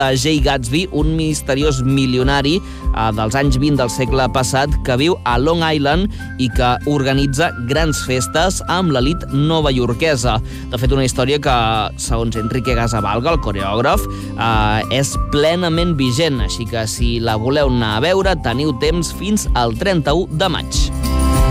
Jay Gatsby, un misteriós milionari dels anys 20 del segle passat que viu a Long Island i que organitza grans festes amb l'elit novaiorquesa. De fet, una història que, segons Enrique Gasavalga, el coreògraf, és plenament vigent, així que si la voleu anar a veure, teniu temps fins al 31 de maig.